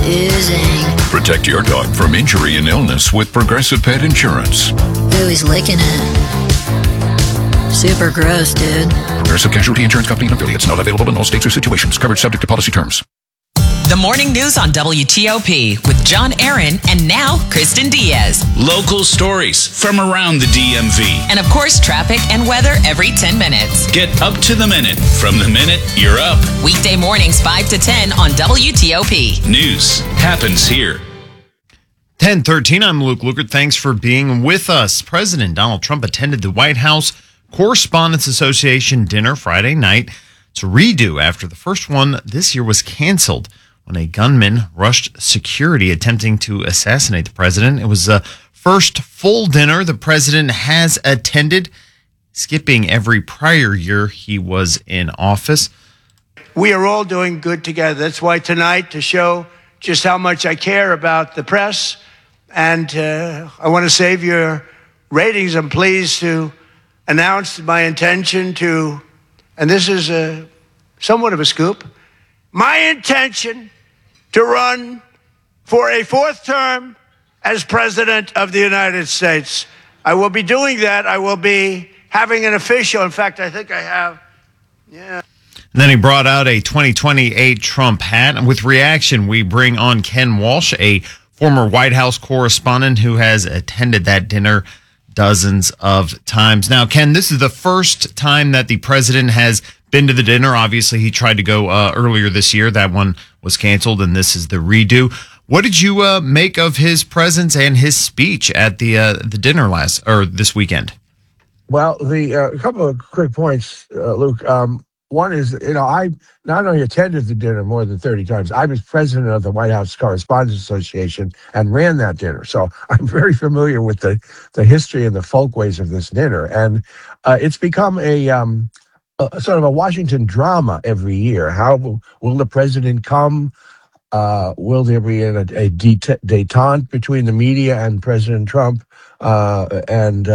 Oozing. Protect your dog from injury and illness with Progressive Pet Insurance. Ooh, he's licking it. Super gross, dude. Progressive Casualty Insurance Company and affiliates. Not available in all states or situations. Coverage subject to policy terms. The morning news on WTOP with John Aaron and now Kristen Diaz. Local stories from around the DMV. And of course, traffic and weather every 10 minutes. Get up to the minute. From the minute you're up. Weekday mornings 5 to 10 on WTOP. News happens here. 10:13, I'm Luke Lukert. Thanks for being with us. President Donald Trump attended the White House Correspondents Association dinner Friday night. It's a redo after the first one this year was canceled when a gunman rushed security attempting to assassinate the president. It was the first full dinner the president has attended, skipping every prior year he was in office. We are all doing good together. That's why tonight, to show just how much I care about the press, and I want to save your ratings, I'm pleased to announce my intention to, and this is somewhat of a scoop, my intention to run for a fourth term as president of the United States. I will be doing that. I will be having an official, in fact, I think I have, And then he brought out a 2028 Trump hat. And with reaction, we bring on Ken Walsh, a former White House correspondent who has attended that dinner dozens of times. Now, Ken, this is the first time that the president has been to the dinner. Obviously, he tried to go earlier this year. That one was canceled, and this is the redo. What did you make of his presence and his speech at the dinner this weekend? Well, a couple of quick points, Luke. One is, I not only attended the dinner more than 30 times, I was president of the White House Correspondents Association and ran that dinner. So I'm very familiar with the history and the folkways of this dinner. And it's become a sort of a Washington drama every year. How will the president come? Will there be a détente between the media and President Trump? And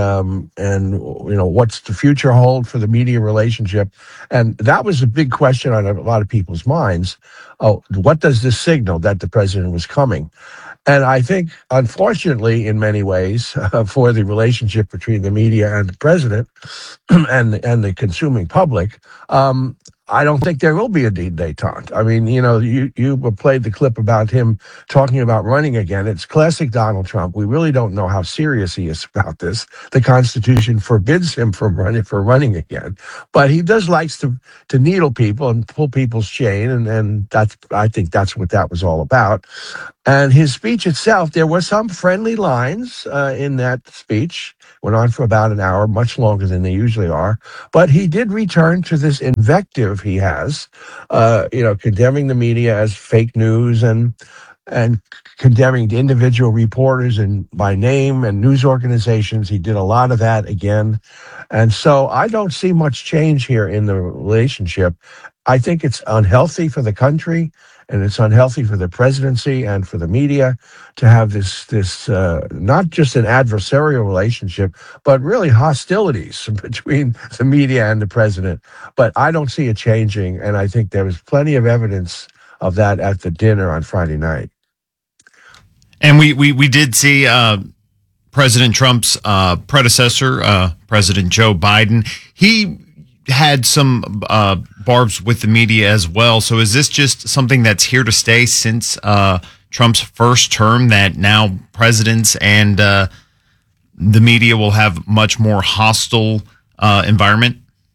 what's the future hold for the media relationship? And that was a big question on a lot of people's minds. What does this signal that the president was coming? And I think, unfortunately, in many ways, for the relationship between the media and the president and the consuming public, I don't think there will be a détente. I mean, you played the clip about him talking about running again. It's classic Donald Trump. We really don't know how serious he is about this. The Constitution forbids him from running again, but he does likes to needle people and pull people's chain, and I think that's what that was all about. And his speech itself, there were some friendly lines in that speech. Went on for about an hour, much longer than they usually are. But he did return to this invective he has, condemning the media as fake news and condemning individual reporters and by name and news organizations. He did a lot of that again. And so I don't see much change here in the relationship. I think it's unhealthy for the country, and it's unhealthy for the presidency and for the media to have this not just an adversarial relationship, but really hostilities between the media and the president. But I don't see it changing, and I think there was plenty of evidence of that at the dinner on Friday night. And we did see President Trump's predecessor, President Joe Biden. He had some barbs with the media as well. So is this just something that's here to stay since Trump's first term, that now presidents and the media will have much more hostile environment?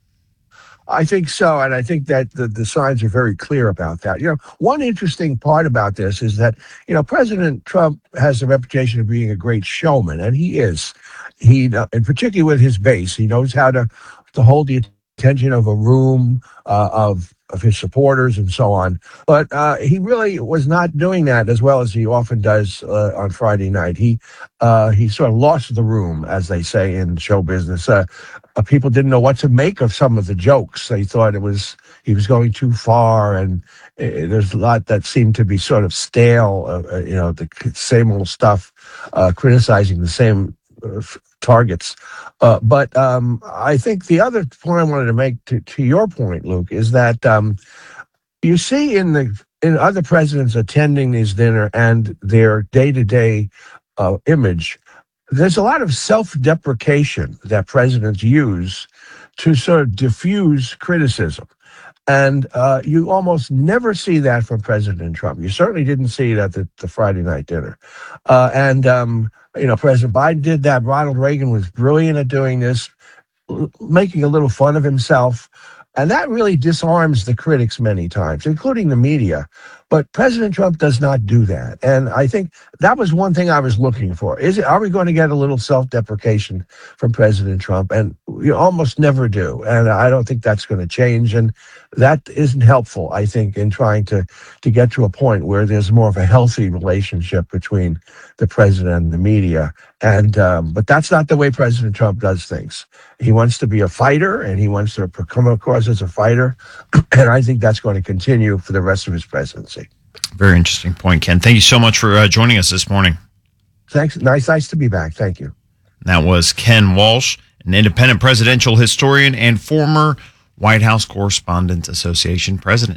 I think so, and I think that the signs are very clear about that. One interesting part about this is that, President Trump has a reputation of being a great showman, and he is. And particularly with his base, he knows how to hold the attention of a room of his supporters and so on. But he really was not doing that as well as he often does on Friday night. He sort of lost the room, as they say in show business. People didn't know what to make of some of the jokes. They thought he was going too far, and there's a lot that seemed to be sort of stale, the same old stuff, criticizing the same targets. But I think the other point I wanted to make to your point, Luke, is that you see in in other presidents attending these dinner and their day-to-day image, there's a lot of self-deprecation that presidents use to sort of diffuse criticism. And you almost never see that from President Trump. You certainly didn't see it at the Friday night dinner. President Biden did that. Ronald Reagan was brilliant at doing this, making a little fun of himself. And that really disarms the critics many times, including the media. But President Trump does not do that. And I think that was one thing I was looking for. Are we going to get a little self-deprecation from President Trump? And we almost never do. And I don't think that's going to change. And that isn't helpful, I think, in trying to get to a point where there's more of a healthy relationship between the president and the media. And but that's not the way President Trump does things. He wants to be a fighter, and he wants to come across as a fighter. And I think that's going to continue for the rest of his presidency. Very interesting point, Ken. Thank you so much for joining us this morning. Thanks. Nice to be back. Thank you. That was Ken Walsh, an independent presidential historian and former White House Correspondents Association president.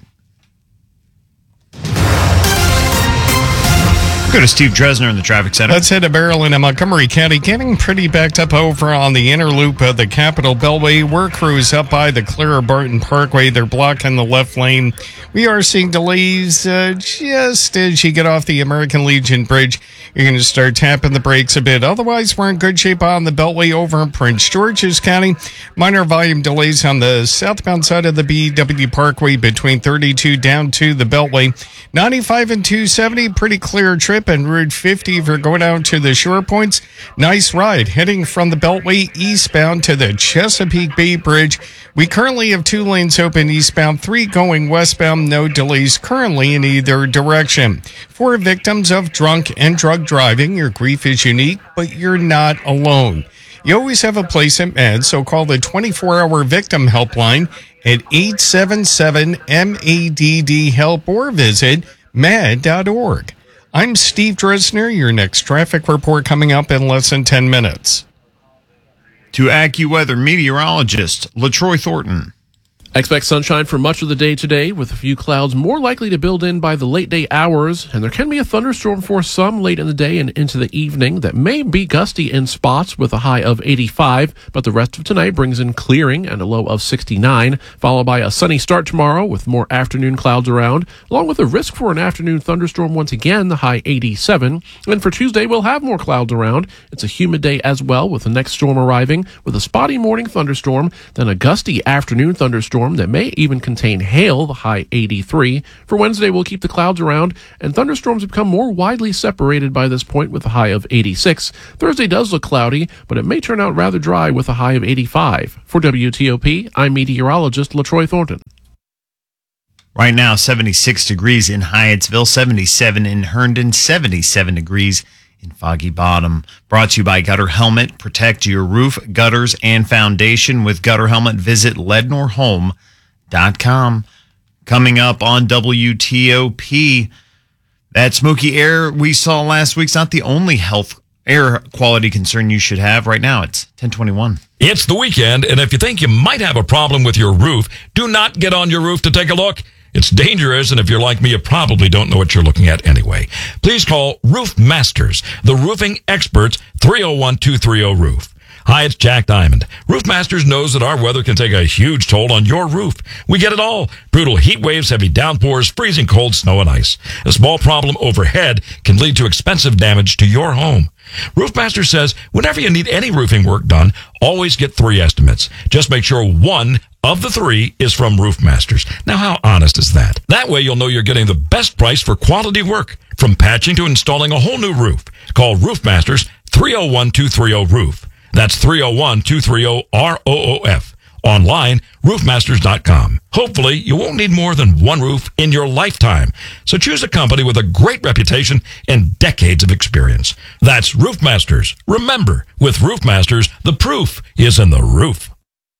Go to Steve Dresner in the traffic center. Let's head to Maryland and Montgomery County. Getting pretty backed up over on the inner loop of the Capitol Beltway. Work crews up by the Clara Barton Parkway. They're blocking the left lane. We are seeing delays just as you get off the American Legion Bridge. You're going to start tapping the brakes a bit. Otherwise, we're in good shape on the Beltway over in Prince George's County. Minor volume delays on the southbound side of the BW Parkway between 32 down to the Beltway. 95 and 270, pretty clear trip. And Route 50, if you're going out to the shore points, nice ride. Heading from the Beltway eastbound to the Chesapeake Bay Bridge. We currently have 2 lanes open eastbound, 3 going westbound. No delays currently in either direction. For victims of drunk and drug driving, your grief is unique, but you're not alone. You always have a place at MADD, so call the 24-hour victim helpline at 877-MADD-HELP or visit MADD.org. I'm Steve Dresner. Your next traffic report coming up in less than 10 minutes. To AccuWeather meteorologist LaTroy Thornton. Expect sunshine for much of the day today, with a few clouds more likely to build in by the late day hours, and there can be a thunderstorm for some late in the day and into the evening that may be gusty in spots with a high of 85, but the rest of tonight brings in clearing and a low of 69, followed by a sunny start tomorrow with more afternoon clouds around, along with a risk for an afternoon thunderstorm once again, the high 87. And for Tuesday, we'll have more clouds around. It's a humid day as well, with the next storm arriving with a spotty morning thunderstorm, then a gusty afternoon thunderstorm that may even contain hail, the high 83. For Wednesday, we'll keep the clouds around, and thunderstorms become more widely separated by this point with a high of 86. Thursday does look cloudy, but it may turn out rather dry with a high of 85. For WTOP, I'm meteorologist LaTroy Thornton. Right now, 76 degrees in Hyattsville, 77 in Herndon, 77 degrees in Foggy Bottom. Brought to you by Gutter Helmet. Protect your roof, gutters, and foundation with Gutter Helmet. Visit lednorhome.com. Coming up on WTOP, that smoky air we saw last week's not the only health air quality concern you should have. Right now, it's 10:21. It's the weekend, and if you think you might have a problem with your roof, do not get on your roof to take a look. It's dangerous, and if you're like me, you probably don't know what you're looking at anyway. Please call Roof Masters, the roofing experts, 301-230-ROOF. Hi, it's Jack Diamond. Roof Masters knows that our weather can take a huge toll on your roof. We get it all. Brutal heat waves, heavy downpours, freezing cold, snow, and ice. A small problem overhead can lead to expensive damage to your home. Roof Masters says whenever you need any roofing work done, always get 3 estimates. Just make sure 1 of the 3 is from Roof Masters. Now, how honest is that? That way you'll know you're getting the best price for quality work. From patching to installing a whole new roof. Call Roof Masters, 301-230-ROOF. That's 301-230-ROOF. Online, roofmasters.com. Hopefully, you won't need more than 1 roof in your lifetime. So choose a company with a great reputation and decades of experience. That's Roof Masters. Remember, with Roof Masters, the proof is in the roof.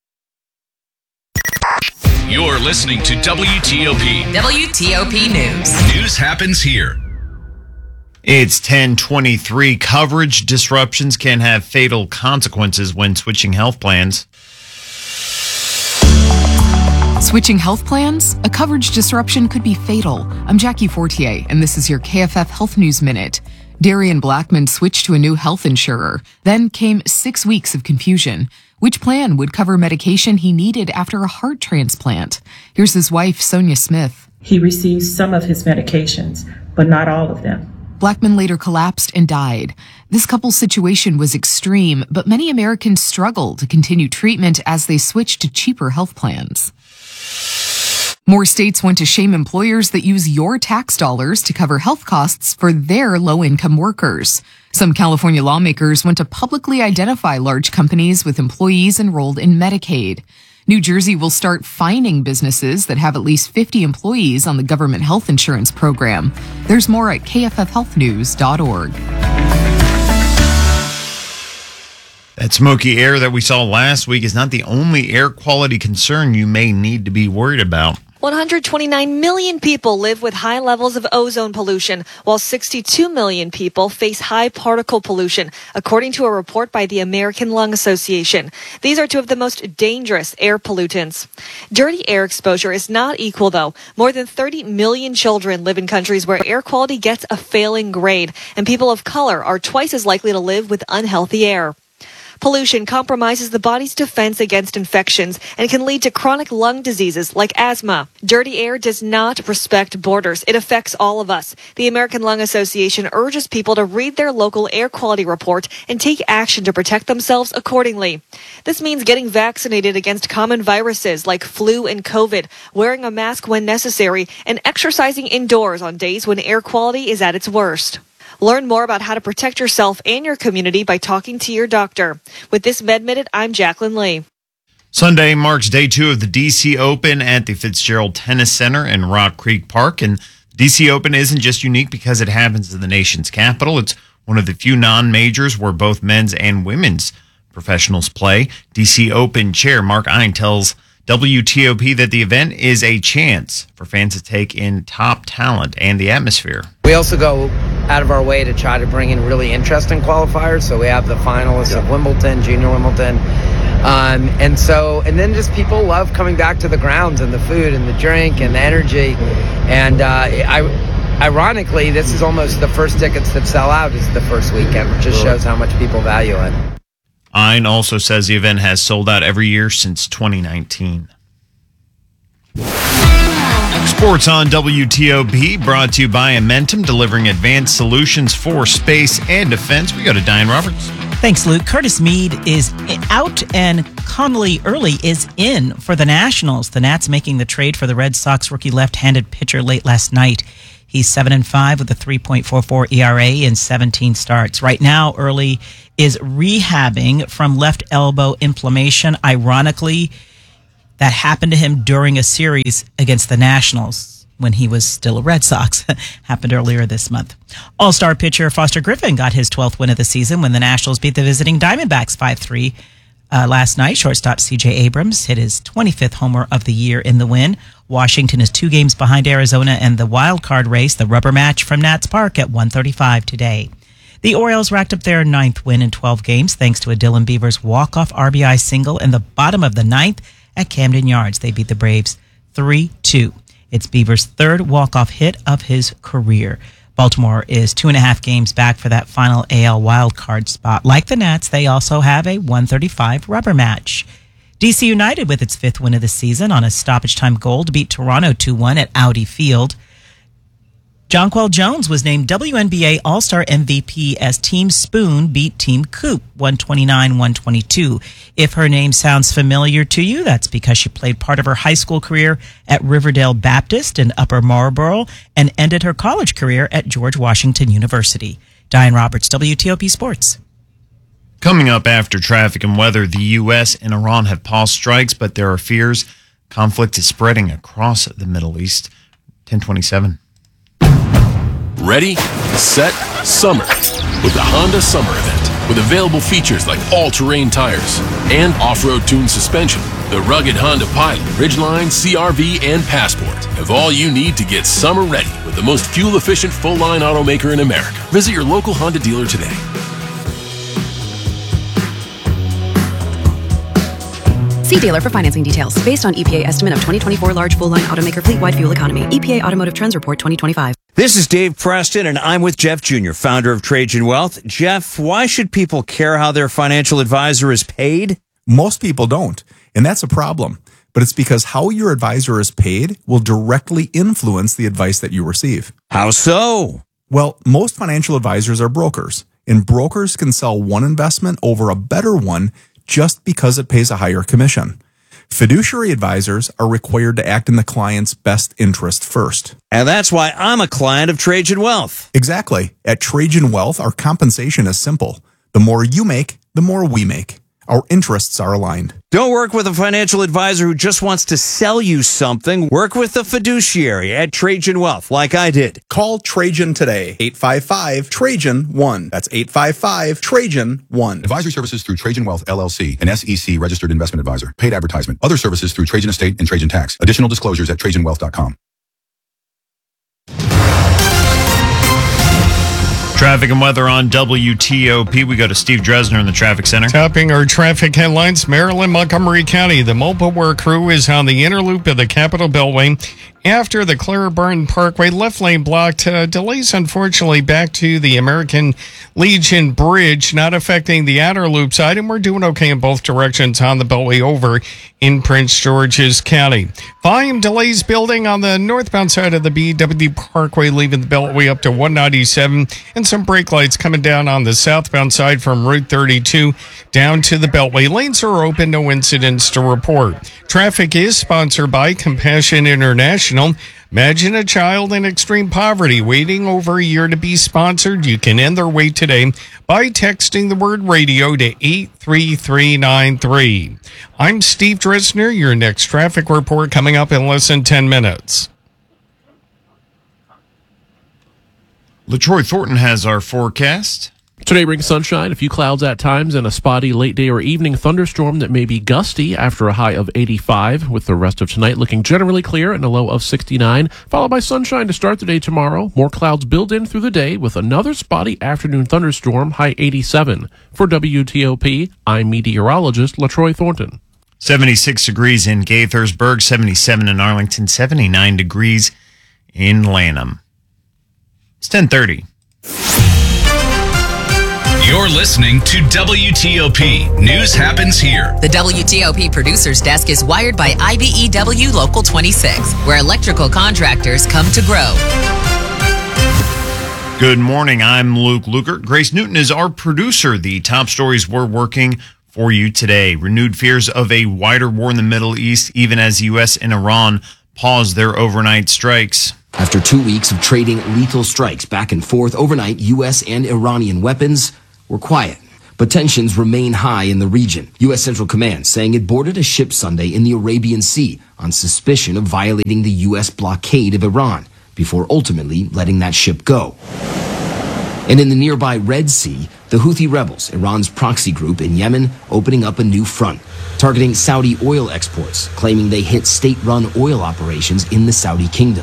You're listening to WTOP. WTOP News. News happens here. It's 10:23. Coverage disruptions can have fatal consequences when switching health plans. Switching health plans? A coverage disruption could be fatal. I'm Jackie Fortier, and this is your KFF Health News Minute. Darian Blackman switched to a new health insurer. Then came 6 weeks of confusion. Which plan would cover medication he needed after a heart transplant? Here's his wife, Sonia Smith. He received some of his medications, but not all of them. Blackman later collapsed and died. This couple's situation was extreme, but many Americans struggle to continue treatment as they switch to cheaper health plans. More states want to shame employers that use your tax dollars to cover health costs for their low-income workers. Some California lawmakers want to publicly identify large companies with employees enrolled in Medicaid. New Jersey will start fining businesses that have at least 50 employees on the government health insurance program. There's more at kffhealthnews.org. That smoky air that we saw last week is not the only air quality concern you may need to be worried about. 129 million people live with high levels of ozone pollution, while 62 million people face high particle pollution, according to a report by the American Lung Association. These are two of the most dangerous air pollutants. Dirty air exposure is not equal, though. More than 30 million children live in countries where air quality gets a failing grade, and people of color are twice as likely to live with unhealthy air. Pollution compromises the body's defense against infections and can lead to chronic lung diseases like asthma. Dirty air does not respect borders. It affects all of us. The American Lung Association urges people to read their local air quality report and take action to protect themselves accordingly. This means getting vaccinated against common viruses like flu and COVID, wearing a mask when necessary, and exercising indoors on days when air quality is at its worst. Learn more about how to protect yourself and your community by talking to your doctor. With this Med Minute, I'm Jacqueline Lee. Sunday marks day 2 of the DC Open at the Fitzgerald Tennis Center in Rock Creek Park. And DC Open isn't just unique because it happens in the nation's capital. It's one of the few non-majors where both men's and women's professionals play. DC Open chair Mark Ein tells WTOP that the event is a chance for fans to take in top talent and the atmosphere. We also go out of our way to try to bring in really interesting qualifiers. So we have the finalists of Wimbledon, Junior Wimbledon. And then just people love coming back to the grounds and the food and the drink and the energy. And ironically, this is almost the first tickets that sell out is the first weekend, which just shows how much people value it. Ein also says the event has sold out every year since 2019. Sports on WTOP, brought to you by Amentum, delivering advanced solutions for space and defense. We go to Diane Roberts. Thanks, Luke. Curtis Mead is out and Connolly Early is in for the Nationals. The Nats making the trade for the Red Sox rookie left-handed pitcher late last night. He's 7-5 with a 3.44 ERA in 17 starts. Right now, Early is rehabbing from left elbow inflammation. Ironically, that happened to him during a series against the Nationals when he was still a Red Sox. Happened earlier this month. All-star pitcher Foster Griffin got his 12th win of the season when the Nationals beat the visiting Diamondbacks 5-3 last night. Shortstop C.J. Abrams hit his 25th homer of the year in the win. Washington is 2 games behind Arizona in the wild card race, the rubber match from Nats Park at 1:35 today. The Orioles racked up their 9th win in 12 games thanks to a Dylan Beavers walk-off RBI single in the bottom of the 9th at Camden Yards. They beat the Braves 3-2. It's Beavers' 3rd walk-off hit of his career. Baltimore is 2.5 games back for that final AL wildcard spot. Like the Nats, they also have a 1:35 rubber match. DC United with its 5th win of the season on a stoppage-time goal to beat Toronto 2-1 at Audi Field. Jonquel Jones was named WNBA All-Star MVP as Team Spoon beat Team Coop 129-122. If her name sounds familiar to you, that's because she played part of her high school career at Riverdale Baptist in Upper Marlboro and ended her college career at George Washington University. Diane Roberts, WTOP Sports. Coming up after traffic and weather, the U.S. and Iran have paused strikes, but there are fears conflict is spreading across the Middle East. 1027. Ready, set, summer with the Honda Summer Event. With available features like all-terrain tires and off-road tuned suspension, the rugged Honda Pilot, Ridgeline, CR-V, and Passport have all you need to get summer ready with the most fuel-efficient full-line automaker in America. Visit your local Honda dealer today. See dealer for financing details. Based on EPA estimate of 2024 large full-line automaker fleet-wide fuel economy. EPA Automotive Trends Report 2025. This is Dave Preston, and I'm with Jeff Jr., founder of Trajan Wealth. Jeff, why should people care how their financial advisor is paid? Most people don't, and that's a problem. But it's because how your advisor is paid will directly influence the advice that you receive. How so? Well, most financial advisors are brokers, and brokers can sell one investment over a better one just because it pays a higher commission. Fiduciary advisors are required to act in the client's best interest first. And that's why I'm a client of Trajan Wealth. Exactly. At Trajan Wealth, our compensation is simple. The more you make, the more we make. Our interests are aligned. Don't work with a financial advisor who just wants to sell you something. Work with the fiduciary at Trajan Wealth, like I did. Call Trajan today. 855-TRAJAN-1. That's 855-TRAJAN-1. Advisory services through Trajan Wealth, LLC, an SEC registered investment advisor. Paid advertisement. Other services through Trajan Estate and Trajan Tax. Additional disclosures at TrajanWealth.com. Traffic and weather on WTOP. We go to Steve Dresner in the traffic center. Topping our traffic headlines, Maryland, Montgomery County. The mobile work crew is on the inner loop of the Capitol Beltway after the Clara Barton Parkway left lane blocked. Delays, unfortunately, back to the American Legion Bridge, not affecting the outer loop side, and we're doing okay in both directions on the Beltway over in Prince George's County. Volume delays building on the northbound side of the BW Parkway, leaving the Beltway up to 197, and some brake lights coming down on the southbound side from Route 32 down to the Beltway. Lanes are open, no incidents to report. Traffic is sponsored by Compassion International. Imagine a child in extreme poverty waiting over a year to be sponsored. You can end their wait today by texting the word radio to 83393. I'm Steve Dresner. Your next traffic report coming up in less than 10 minutes. LaTroy Thornton has our forecast. Today brings sunshine, a few clouds at times, and a spotty late day or evening thunderstorm that may be gusty after a high of 85, with the rest of tonight looking generally clear and a low of 69, followed by sunshine to start the day tomorrow. More clouds build in through the day with another spotty afternoon thunderstorm, high 87. For WTOP, I'm meteorologist LaTroy Thornton. 76 degrees in Gaithersburg, 77 in Arlington, 79 degrees in Lanham. It's 10:30. You're listening to WTOP. News happens here. The WTOP Producers Desk is wired by IBEW Local 26, where electrical contractors come to grow. Good morning. I'm Luke Lukert. Grace Newton is our producer. The top stories we're working for you today. Renewed fears of a wider war in the Middle East, even as the U.S. and Iran pause their overnight strikes. After 2 weeks of trading lethal strikes back and forth overnight, U.S. and Iranian weapons were quiet, but tensions remain high in the region. U.S. Central Command saying it boarded a ship Sunday in the Arabian Sea on suspicion of violating the U.S. blockade of Iran before ultimately letting that ship go. And in the nearby Red Sea, the Houthi rebels, Iran's proxy group in Yemen, opening up a new front, targeting Saudi oil exports, claiming they hit state-run oil operations in the Saudi kingdom.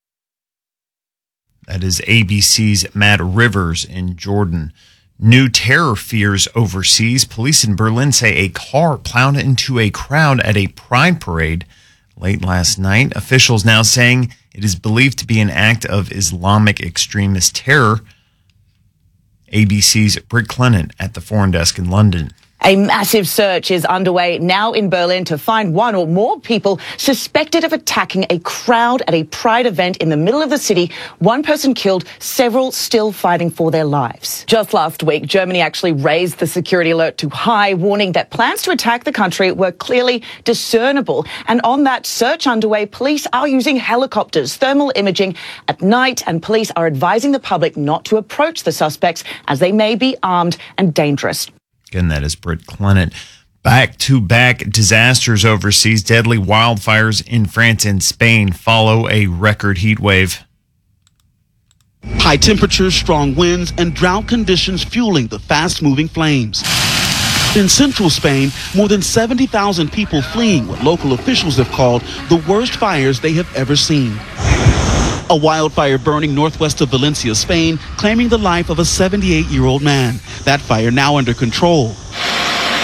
That is ABC's Matt Rivers in Jordan. New terror fears overseas. Police in Berlin say a car plowed into a crowd at a pride parade late last night. Officials now saying it is believed to be an act of Islamic extremist terror. ABC's Britt Clement at the Foreign Desk in London. A massive search is underway now in Berlin to find one or more people suspected of attacking a crowd at a pride event in the middle of the city. One person killed, several still fighting for their lives. Just last week, Germany actually raised the security alert to high, warning that plans to attack the country were clearly discernible. And on that search underway, police are using helicopters, thermal imaging at night, and police are advising the public not to approach the suspects as they may be armed and dangerous. Again, that is Britt Clement. Back-to-back disasters overseas. Deadly wildfires in France and Spain follow a record heat wave. High temperatures, strong winds, and drought conditions fueling the fast-moving flames. In central Spain, more than 70,000 people fleeing what local officials have called the worst fires they have ever seen. A wildfire burning northwest of Valencia, Spain, claiming the life of a 78-year-old man. That fire now under control.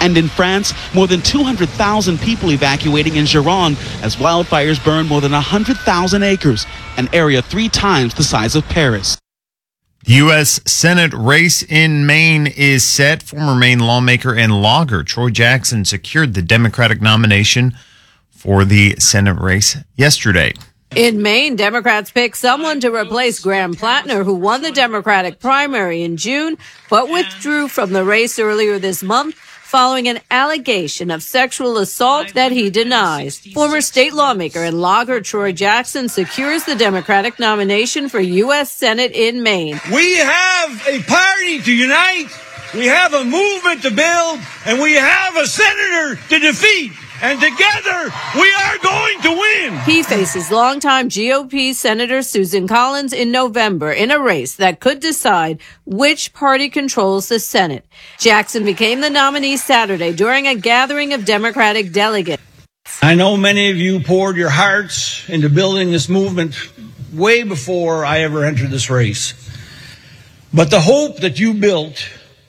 And in France, more than 200,000 people evacuating in Gironde as wildfires burn more than 100,000 acres, an area 3 times the size of Paris. The U.S. Senate race in Maine is set. Former Maine lawmaker and logger Troy Jackson secured the Democratic nomination for the Senate race yesterday. In Maine, Democrats picked someone to replace Graham Plattner, who won the Democratic primary in June, but withdrew from the race earlier this month following an allegation of sexual assault that he denies. Former state lawmaker and logger Troy Jackson secures the Democratic nomination for U.S. Senate in Maine. We have a party to unite, we have a movement to build, and we have a senator to defeat. And together, we are going to win. He faces longtime GOP Senator Susan Collins in November in a race that could decide which party controls the Senate. Jackson became the nominee Saturday during a gathering of Democratic delegates. I know many of you poured your hearts into building this movement way before I ever entered this race. But the hope that you built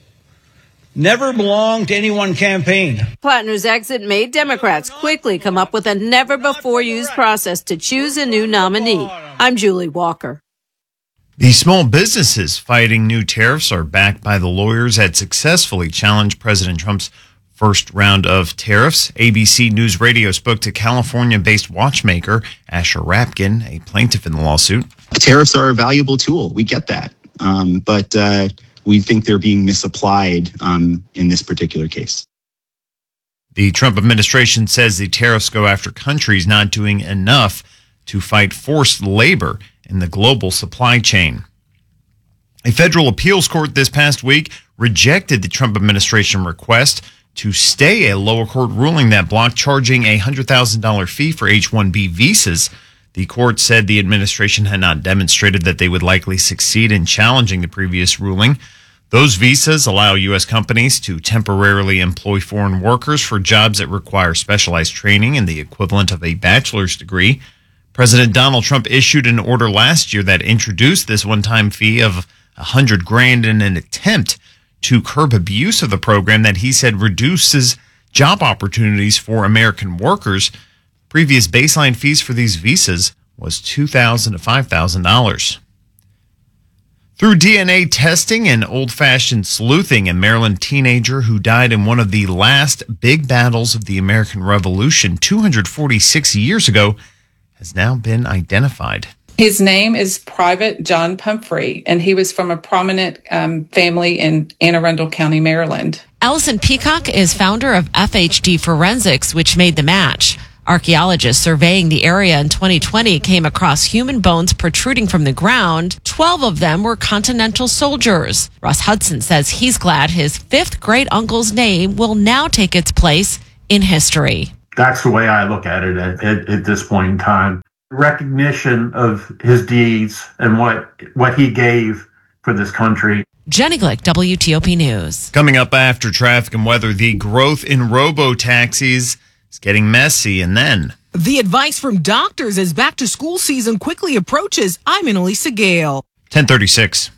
never belonged to any one campaign. Plattner's exit made Democrats quickly come up with a never-before-used process to choose a new nominee. I'm Julie Walker. The small businesses fighting new tariffs are backed by the lawyers that successfully challenged President Trump's first round of tariffs. ABC News Radio spoke to California-based watchmaker Asher Rapkin, a plaintiff in the lawsuit. Tariffs are a valuable tool. We get that. But we think they're being misapplied in this particular case. The Trump administration says the tariffs go after countries not doing enough to fight forced labor in the global supply chain. A federal appeals court this past week rejected the Trump administration request to stay a lower court ruling that blocked charging a $100,000 fee for H-1B visas. The court said the administration had not demonstrated that they would likely succeed in challenging the previous ruling. Those visas allow U.S. companies to temporarily employ foreign workers for jobs that require specialized training and the equivalent of a bachelor's degree. President Donald Trump issued an order last year that introduced this one-time fee of $100,000 in an attempt to curb abuse of the program that he said reduces job opportunities for American workers. Previous baseline fees for these visas was $2,000 to $5,000. Through DNA testing and old-fashioned sleuthing, a Maryland teenager who died in one of the last big battles of the American Revolution 246 years ago has now been identified. His name is Private John Pumphrey, and he was from a prominent family in Anne Arundel County, Maryland. Allison Peacock is founder of FHD Forensics, which made the match. Archaeologists surveying the area in 2020 came across human bones protruding from the ground. 12 of them were Continental soldiers. Russ Hudson says he's glad his fifth great uncle's name will now take its place in history. That's the way I look at it at this point in time. Recognition of his deeds and what he gave for this country. Jenny Glick, WTOP News. Coming up after traffic and weather, the growth in robo-taxis is getting messy, and then the advice from doctors as back-to-school season quickly approaches. I'm Annalisa Gale. 10:36.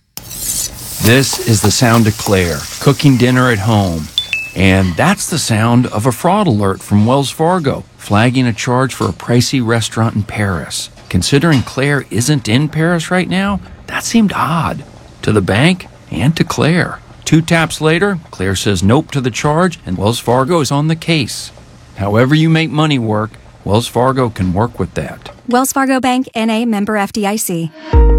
This is the sound of Claire cooking dinner at home. And that's the sound of a fraud alert from Wells Fargo, flagging a charge for a pricey restaurant in Paris. Considering Claire isn't in Paris right now, that seemed odd to the bank and to Claire. 2 taps later, Claire says nope to the charge, and Wells Fargo is on the case. However you make money work, Wells Fargo can work with that. Wells Fargo Bank, N.A., member FDIC.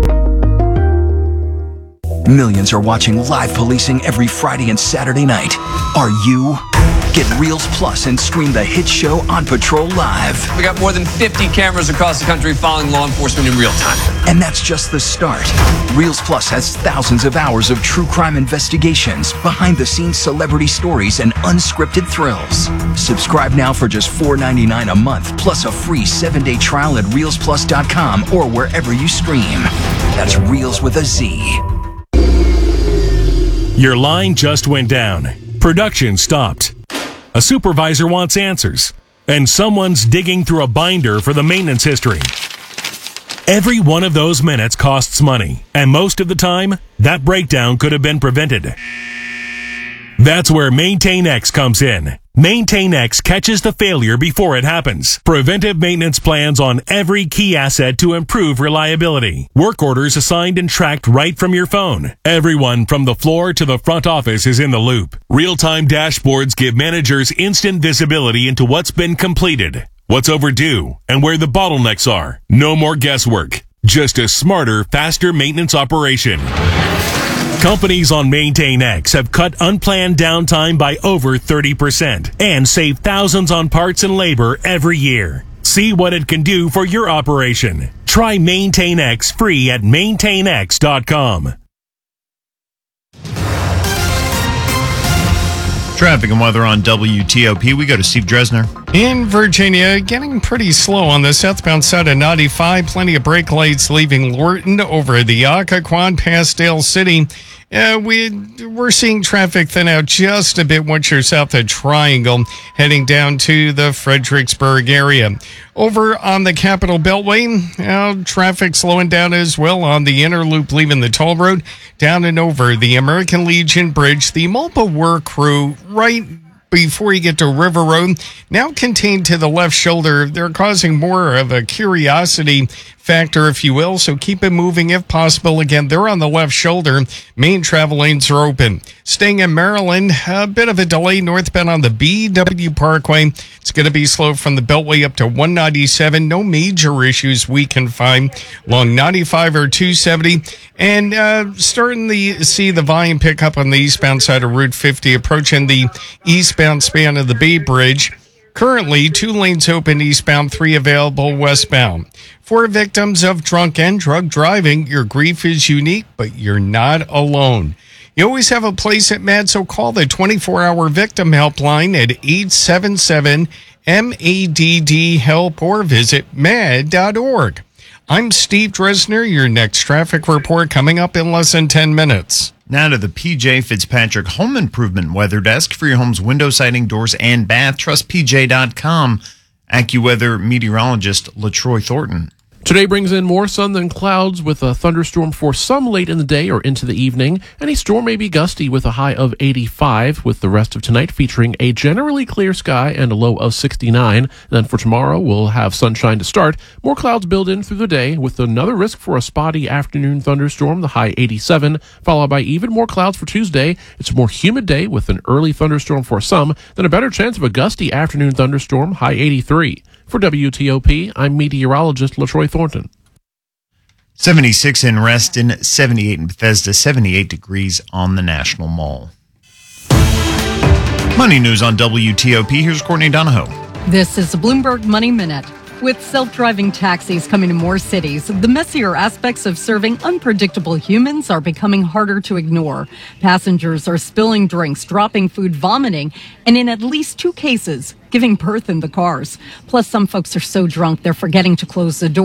Millions are watching live policing every Friday and Saturday night. Are you? Get Reels Plus and stream the hit show On Patrol live. We got more than 50 cameras across the country following law enforcement in real time. And that's just the start. Reels Plus has thousands of hours of true crime investigations, behind-the-scenes celebrity stories, and unscripted thrills. Subscribe now for just $4.99 a month, plus a free 7-day trial at ReelsPlus.com or wherever you stream. That's Reels with a Z. Your line just went down. Production stopped. A supervisor wants answers, and someone's digging through a binder for the maintenance history. Every one of those minutes costs money, and most of the time, that breakdown could have been prevented. That's where Maintain X comes in. Maintain X catches the failure before it happens. Preventive maintenance plans on every key asset to improve reliability. Work orders assigned and tracked right from your phone. Everyone from the floor to the front office is in the loop. Real-time dashboards give managers instant visibility into what's been completed, what's overdue, and where the bottlenecks are. No more guesswork. Just a smarter, faster maintenance operation. Companies on Maintain X have cut unplanned downtime by over 30% and save thousands on parts and labor every year. See what it can do for your operation. Try Maintain X free at maintainx.com. Traffic and weather on WTOP. We go to Steve Dresner. In Virginia, getting pretty slow on the southbound side of 95. Plenty of brake lights leaving Lorton over the Occoquan past Dale City. We're seeing traffic thin out just a bit once you're south of Triangle, heading down to the Fredericksburg area. Over on the Capitol Beltway, traffic slowing down as well on the inner loop leaving the toll road, down and over the American Legion Bridge. The MOPA work crew right before you get to River Road, now contained to the left shoulder. They're causing more of a curiosity factor, if you will, so keep it moving if possible. Again, they're on the left shoulder. Main travel lanes are open. Staying in Maryland, a bit of a delay northbound on the BW Parkway. It's going to be slow from the Beltway up to 197. No major issues we can find along 95 or 270. And starting to see the volume pick up on the eastbound side of Route 50, approaching the eastbound span of the Bay Bridge. Currently, 2 lanes open eastbound, 3 available westbound. For victims of drunk and drug driving, your grief is unique, but you're not alone. You always have a place at MADD, so call the 24-hour victim helpline at 877-MADD-HELP or visit MADD.org. I'm Steve Dresner. Your next traffic report coming up in less than 10 minutes. Now to the PJ Fitzpatrick Home Improvement Weather Desk for your home's window siding, doors, and bath. Trust PJ.com. AccuWeather meteorologist LaTroy Thornton. Today brings in more sun than clouds with a thunderstorm for some late in the day or into the evening. Any storm may be gusty with a high of 85, with the rest of tonight featuring a generally clear sky and a low of 69. Then for tomorrow, we'll have sunshine to start. More clouds build in through the day with another risk for a spotty afternoon thunderstorm, the high 87, followed by even more clouds for Tuesday. It's a more humid day with an early thunderstorm for some, then a better chance of a gusty afternoon thunderstorm, high 83. For WTOP, I'm meteorologist LaTroy Thornton. 76 in Reston, 78 in Bethesda, 78 degrees on the National Mall. Money news on WTOP. Here's Courtney Donahoe. This is the Bloomberg Money Minute. With self-driving taxis coming to more cities, the messier aspects of serving unpredictable humans are becoming harder to ignore. Passengers are spilling drinks, dropping food, vomiting, and in at least 2 cases, giving birth in the cars. Plus, some folks are so drunk they're forgetting to close the door.